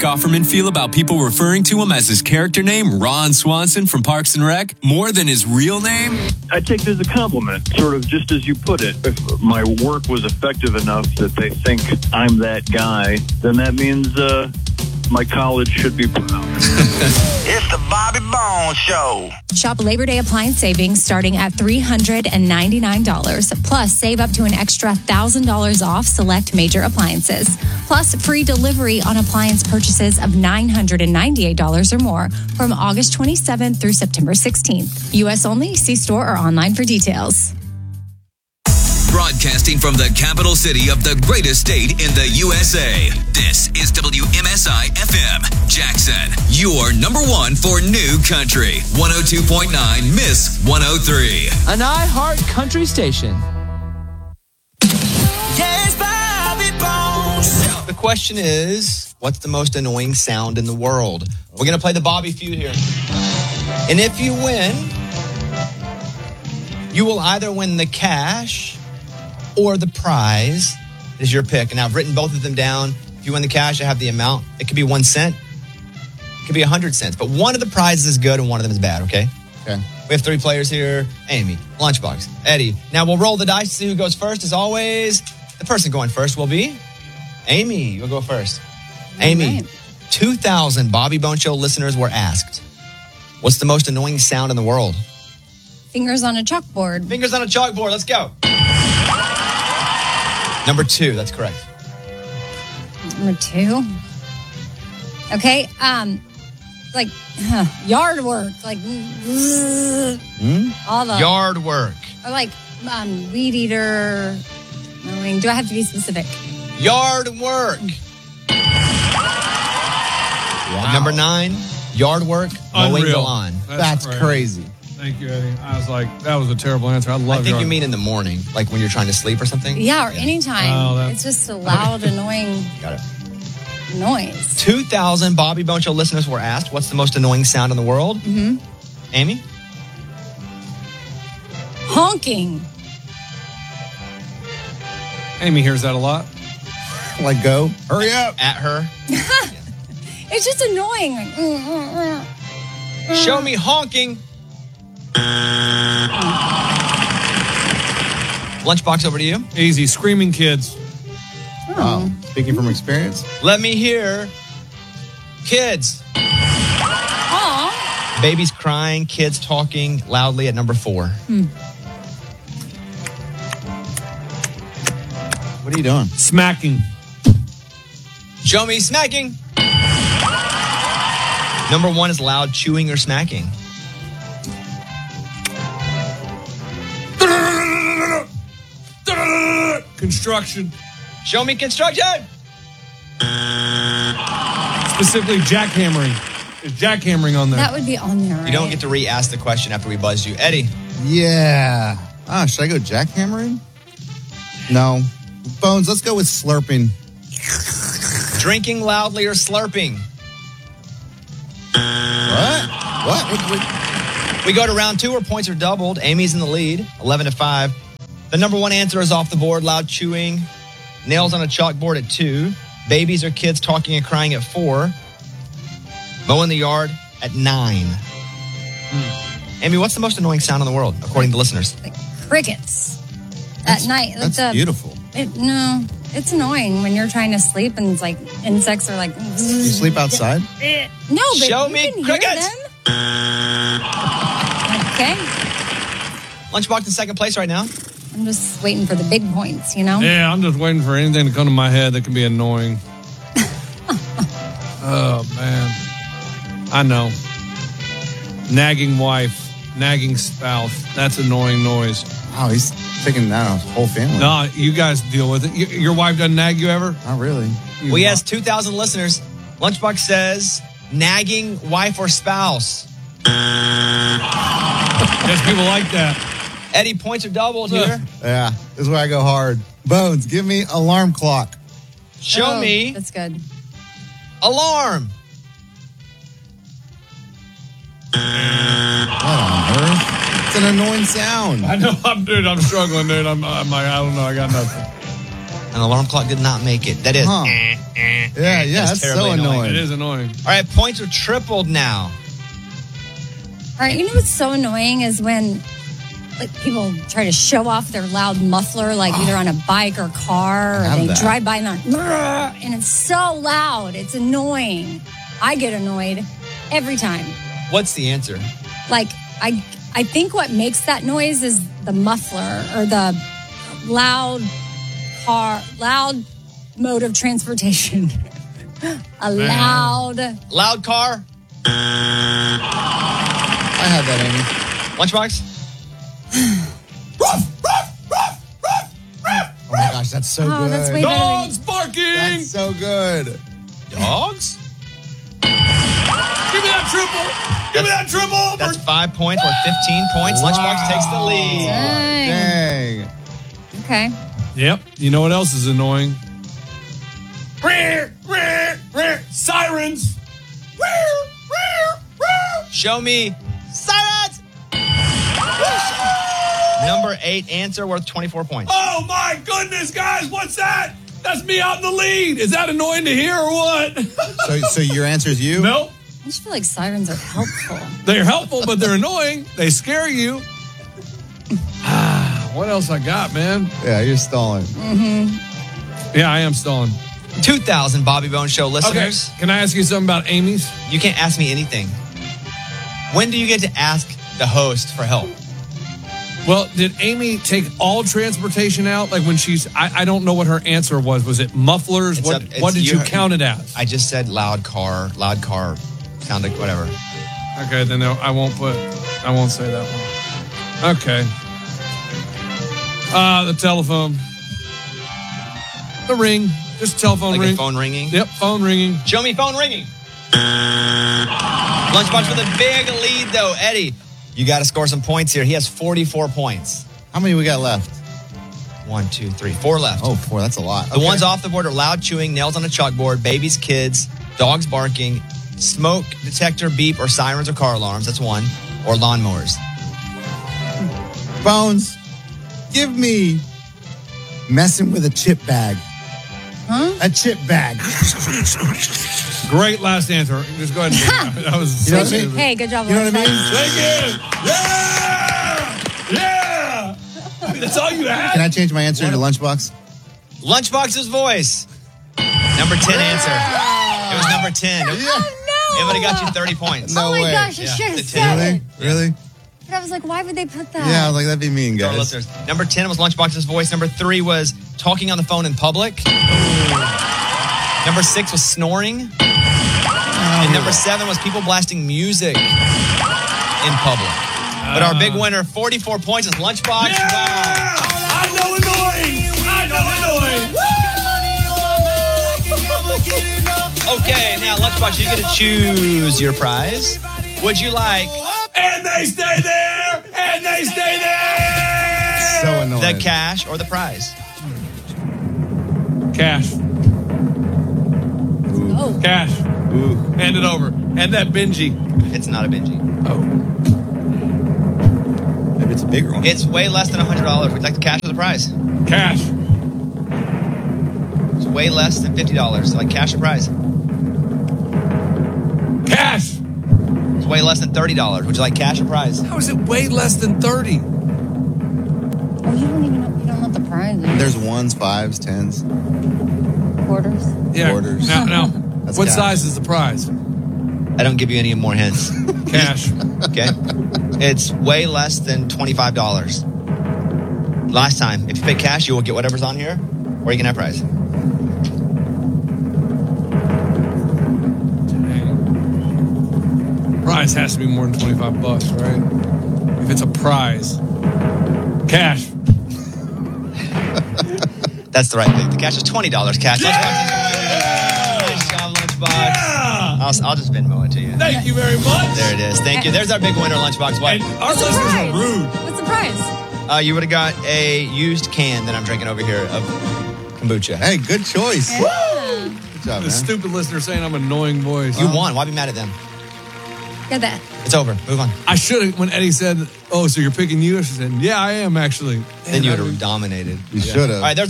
Offerman feel about people referring to him as his character name, Ron Swanson from Parks and Rec, more than his real name? I take it as a compliment, sort of just as you put it. If my work was effective enough that they think I'm that guy, then that means my college should be proud. It's the Bobby Bones Show. Shop Labor Day appliance savings starting at $399. Plus, save up to an extra $1,000 off select major appliances. Plus, free delivery on appliance purchases of $998 or more from August 27th through September 16th. U.S. only. See store or online for details. Broadcasting from the capital city of the greatest state in the USA. This is WMSI FM, Jackson, your number one for new country. 102.9 Miss 103. An iHeart country station. Yes, Bobby Bones. The question is, what's the most annoying sound in the world? We're going to play the Bobby Feud here. And if you win, you will either win the cash or the prize. Is your pick. And I've written both of them down. If you win the cash, I have the amount. It could be 1 cent. It could be 100 cents. But one of the prizes is good and one of them is bad, okay? Okay. We have 3 players here. Amy, Lunchbox, Eddie. Now we'll roll the dice to see who goes first. As always, the person going first will be Amy. You'll go first. Amy, right. 2,000 Bobby Bone Show listeners were asked, what's the most annoying sound in the world? Fingers on a chalkboard. Fingers on a chalkboard. Let's go. Number 2. That's correct. Number 2. Okay. Like yard work. Like all the Yard work. or like weed eater. Mowing. Do I have to be specific? Yard work. Wow. Number 9. Yard work. Mowing the lawn. That's crazy. Thank you, Eddie. I was like, that was a terrible answer. I love I think yard. you mean in the morning, like when you're trying to sleep or something. Yeah, or anytime. Oh, It's just a loud, annoying Got it. noise. 2,000 Bobby Bone Show listeners were asked, what's the most annoying sound in the world? Mm-hmm. Amy? Honking. Amy hears that a lot. Like, go. Hurry up. At her. It's just annoying. Like, Show me honking. Lunchbox, over to you. Easy. Screaming kids. Oh, speaking from experience. Let me hear kids. Aw. Babies crying, kids talking loudly at number 4. What are you doing? Smacking. Show me smacking. Number 1 is loud chewing or smacking. Construction. Show me construction. Specifically jackhammering. Is jackhammering on there? That would be on there, right? You don't get to re-ask the question after we buzzed you. Eddie. Yeah. Should I go jackhammering? No. Bones, let's go with slurping. Drinking loudly or slurping. What? We go to round 2 where points are doubled. Amy's in the lead, 11-5. The number 1 answer is off the board, loud chewing. Nails on a chalkboard at 2. Babies or kids talking and crying at 4. Mowing the yard at 9. Amy, what's the most annoying sound in the world, according to listeners? Like crickets at night. Like That's beautiful. No, it's annoying when you're trying to sleep and it's like insects are like. You sleep outside? No, but Show you me can crickets. hear them. Okay, Lunchbox in second place right now. I'm just waiting for the big points, you know? Yeah, I'm just waiting for anything to come to my head that can be annoying. Oh, man. I know. Nagging wife, nagging spouse. That's annoying noise. Oh, he's taking that on his whole family. No, you guys deal with it. Your wife doesn't nag you ever? Not really. Well, he has 2,000 listeners. Lunchbox says nagging wife or spouse. Yes, people like that. Eddie, points are doubled here. Yeah, this is where I go hard. Bones, give me alarm clock. Show me That's good. alarm. What on earth? It's an annoying sound. I know, I'm struggling, dude. I'm like, I don't know. I got nothing. An alarm clock did not make it. That is. Yeah, that's so terribly annoying. It is annoying. All right, points are tripled now. All right, you know what's so annoying is when like people try to show off their loud muffler, like either on a bike or car, or they drive by and they're, and it's so loud. It's annoying. I get annoyed every time. What's the answer? Like, I think what makes that noise is the muffler or the loud mode of transportation. Loud car? I had that, Amy. Lunchbox? Oh my gosh, that's so good. That's way Dogs barking. That's so good. Dogs? Give me that triple. Give me that triple. That's 5 points or 15 points. Lunchbox takes the lead. Dang. Okay. Yep. You know what else is annoying? Sirens. Show me sirens. Number 8 answer worth 24 points. Oh my goodness, guys! What's that? That's me out in the lead. Is that annoying to hear or what? So your answer is you? Nope. I just feel like sirens are helpful. They're helpful, but they're annoying. They scare you. What else I got, man? Yeah, you're stalling. Yeah, I am stalling. 2,000 Bobby Bones Show listeners. Okay. Can I ask you something about Amy's? You can't ask me anything. When do you get to ask the host for help? Well, did Amy take all transportation out? Like when I don't know what her answer was. Was it mufflers? What did you count it as? I just said loud car, sound like whatever. Okay, then I won't say that one. Okay. The telephone. The ring. Just telephone Like ring. a phone ringing? Yep, phone ringing. Show me phone ringing. Lunchbox with a big lead, though. Eddie, you got to score some points here. He has 44 points. How many we got left? 1, 2, 3, 4 left. Oh, 4. That's a lot. The ones off the board are loud chewing, nails on a chalkboard, babies, kids, dogs barking, smoke detector, beep, or sirens or car alarms. That's 1. Or lawnmowers. Bones, give me messing with a chip bag. Huh? A chip bag. Great last answer. Just go ahead and that was You know what I mean? Hey, good job. You know what I mean? Thank you. Yeah. That's all you had? Can I change my answer to Lunchbox? Lunchbox's voice. Number 10 answer. It was number 10. Oh, no. It would have got you 30 points. No oh, my way. gosh. I Yeah, should have the said it. Really? But I was like, why would they put that? Yeah, I was like, that'd be mean, For our guys. listeners. Number 10 was Lunchbox's voice. Number 3 was talking on the phone in public. Number 6 was snoring. And number 7 was people blasting music in public. But our big winner, 44 points, is Lunchbox. Yeah! Wow. I know annoying. Okay, now Lunchbox, you get to choose your prize. Would you like And they stay there. And they stay there. So annoying. the cash or the prize? Cash. Oh. Cash. Ooh. Hand it over. And that Benji. It's not a Benji. Oh. Maybe it's a bigger one. It's way less than $100. Would you like the cash or the prize? Cash. It's way less than $50. Like cash or prize? Cash. It's way less than $30. Would you like cash or prize? How is it way less than 30? Oh, you don't even know. You don't know what the prize is. There's 1s, 5s, 10s. Quarters. Yeah. Quarters. Now That's what cash. size is the prize? I don't give you any more hints. Cash. Okay? It's way less than $25. Last time, if you pay cash, you will get whatever's on here, or you can have prize. Prize has to be more than $25, right? If it's a prize. Cash. That's the right thing. The cash is $20. Cash. Nice job, Lunchbox. Yeah. I'll just Venmo it to you. Thank you very much. There it is. Thank you. There's our big winner, Lunchbox. What? And our listeners are rude. What's the prize? You would have got a used can that I'm drinking over here of kombucha. Hey, good choice. Yeah. Good job, The man. stupid listener saying I'm an annoying voice. You won. Why be mad at them? Get that. It's over. Move on. I should have, when Eddie said, oh, so you're picking you? I said, yeah, I am actually. Then you would have dominated. You should have. All right, there's